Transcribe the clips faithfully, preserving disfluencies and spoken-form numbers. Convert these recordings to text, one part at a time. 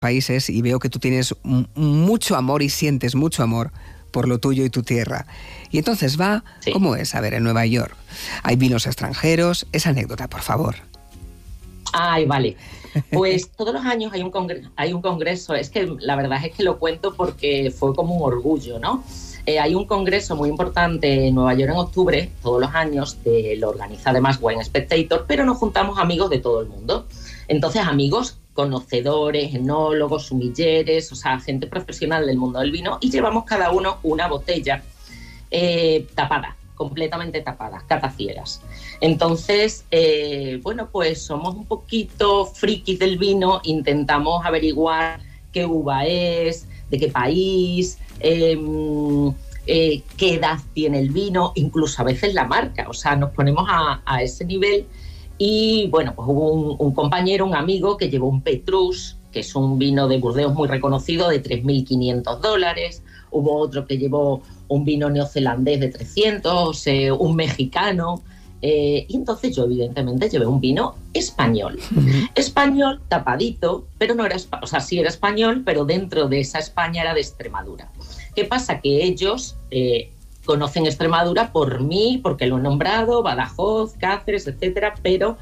países y veo que tú tienes m- mucho amor y sientes mucho amor por lo tuyo y tu tierra. Y entonces va, sí. ¿Cómo es? A ver, en Nueva York hay vinos extranjeros. Esa anécdota, por favor. Ay, vale. Pues todos los años hay un, congreso, hay un congreso, es que la verdad es que lo cuento porque fue como un orgullo, ¿no? Eh, hay un congreso muy importante en Nueva York en octubre, todos los años, de, lo organiza además Wine Spectator, pero nos juntamos amigos de todo el mundo. Entonces, amigos conocedores, enólogos, sumilleres, o sea, gente profesional del mundo del vino, y llevamos cada uno una botella eh, tapada, completamente tapadas, cataciegas. Entonces, eh, bueno, pues somos un poquito frikis del vino, intentamos averiguar qué uva es, de qué país, eh, eh, qué edad tiene el vino, incluso a veces la marca, o sea, nos ponemos a, a ese nivel. Y bueno, pues hubo un, un compañero, un amigo que llevó un Petrus, que es un vino de Burdeos muy reconocido, de tres mil quinientos dólares. Hubo otro que llevó un vino neozelandés de trescientos, eh, un mexicano. Eh, y entonces yo evidentemente llevé un vino español. Uh-huh. Español, tapadito, pero no era, o sea, sí era español, pero dentro de esa España era de Extremadura. ¿Qué pasa? Que ellos eh, conocen Extremadura por mí, porque lo he nombrado, Badajoz, Cáceres, etcétera, pero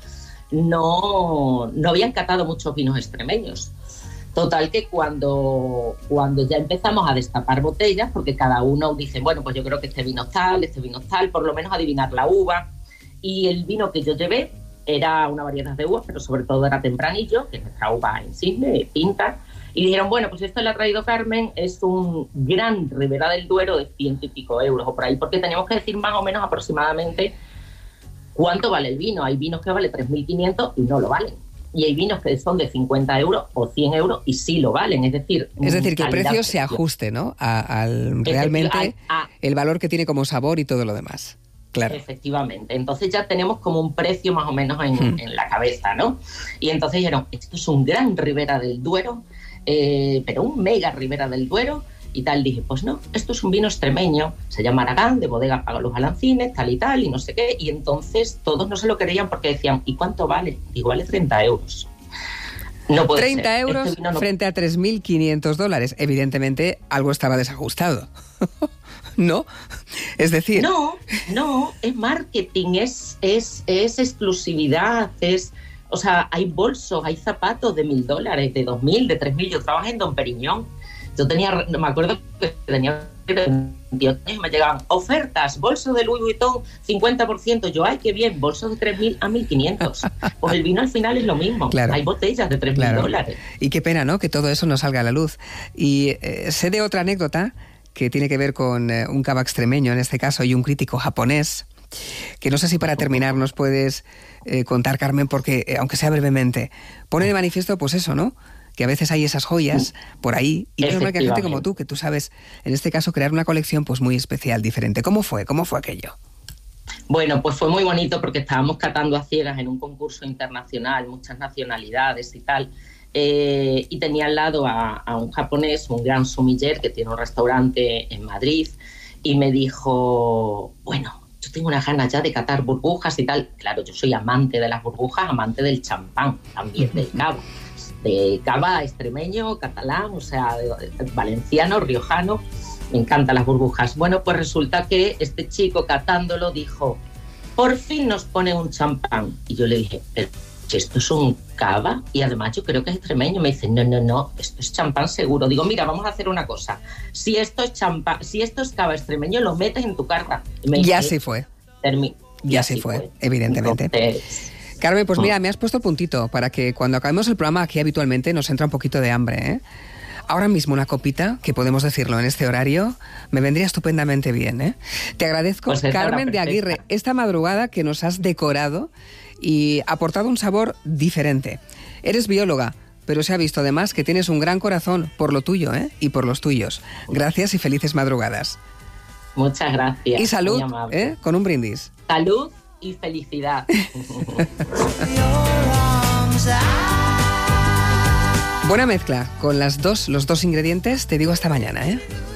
no, no habían catado muchos vinos extremeños. Total que cuando, cuando ya empezamos a destapar botellas, porque cada uno dice, bueno, pues yo creo que este vino es tal, este vino es tal, por lo menos adivinar la uva. Y el vino que yo llevé era una variedad de uvas, pero sobre todo era Tempranillo, que es nuestra uva insigne, pinta. Y dijeron, bueno, pues esto le ha traído Carmen, es un gran Ribera del Duero de ciento y pico euros o por ahí, porque teníamos que decir más o menos aproximadamente cuánto vale el vino. Hay vinos que valen tres mil quinientos y no lo valen. Y hay vinos que son de cincuenta euros o cien euros y sí lo valen. Es decir, es decir que el precio se ajuste, ¿no? A, al realmente a, a, el valor que tiene como sabor y todo lo demás. Claro. Efectivamente. Entonces ya tenemos como un precio más o menos en, hmm. en la cabeza, ¿no? Y entonces dijeron, esto es un gran Ribera del Duero, eh, pero un mega Ribera del Duero y tal. Dije, pues no, esto es un vino extremeño, se llama Aragán, de bodega Paga los Alancines, tal y tal, y no sé qué. Y entonces todos no se lo creían porque decían, ¿y cuánto vale? Digo, vale treinta euros. No puede treinta ser. euros este no... frente a tres mil quinientos dólares. Evidentemente algo estaba desajustado. ¿No? Es decir... No, no, es marketing, es, es, es exclusividad, es... O sea, hay bolsos, hay zapatos de mil dólares, de dos mil, de tres mil. Yo trabajé en Dom Periñón. Yo tenía, me acuerdo que tenía veintiocho años y me llegaban ofertas, bolso de Louis Vuitton, cincuenta por ciento. Yo, ay, qué bien, bolsos de tres mil a mil quinientos. Pues el vino al final es lo mismo. Claro. Hay botellas de tres mil claro. dólares. Y qué pena, ¿no?, que todo eso no salga a la luz. Y eh, sé de otra anécdota que tiene que ver con eh, un cava extremeño, en este caso, y un crítico japonés, que no sé si para terminar nos puedes eh, contar, Carmen, porque, eh, aunque sea brevemente, pone de manifiesto, pues eso, ¿no?, que a veces hay esas joyas por ahí, y menos mal que hay gente como tú, que tú sabes, en este caso, crear una colección pues muy especial, diferente. ¿Cómo fue? ¿Cómo fue aquello? Bueno, pues fue muy bonito porque estábamos catando a ciegas en un concurso internacional, muchas nacionalidades y tal, eh, y tenía al lado a, a un japonés, un gran sommelier que tiene un restaurante en Madrid, y me dijo, bueno, yo tengo unas ganas ya de catar burbujas y tal. Claro, yo soy amante de las burbujas, amante del champán, también del cava. De cava extremeño, catalán, o sea, de, de, valenciano, riojano, me encantan las burbujas. Bueno, pues resulta que este chico catándolo dijo, por fin nos pone un champán. Y yo le dije, pero esto es un cava y además yo creo que es extremeño. Me dice, no, no, no, esto es champán seguro. Digo, mira, vamos a hacer una cosa, si esto es champán, si esto es cava extremeño, lo metes en tu carta. Y me dice, ya se fue. Termi- ya se fue, fue, evidentemente. Entonces, Carmen, pues mira, me has puesto el puntito para que cuando acabemos el programa aquí habitualmente nos entra un poquito de hambre, ¿eh? Ahora mismo una copita, que podemos decirlo en este horario, me vendría estupendamente bien, ¿eh? Te agradezco, pues Carmen de Aguirre, esta madrugada que nos has decorado y aportado un sabor diferente. Eres bióloga, pero se ha visto además que tienes un gran corazón por lo tuyo, ¿eh?, y por los tuyos. Gracias y felices madrugadas. Muchas gracias. Y salud, ¿eh?, con un brindis. Salud y felicidad. Buena mezcla con las dos, los dos ingredientes. Te digo hasta mañana, ¿eh?